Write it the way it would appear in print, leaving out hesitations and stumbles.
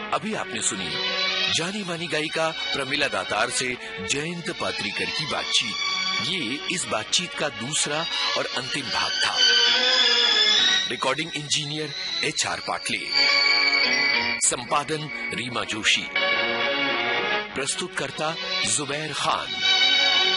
अभी आपने सुनी जानी मानी गायिका प्रमिला दातार से जयंत पात्रीकर की बातचीत। ये इस बातचीत का दूसरा और अंतिम भाग था। रिकॉर्डिंग इंजीनियर HR पाटले, संपादन रीमा जोशी, प्रस्तुतकर्ता जुबैर खान।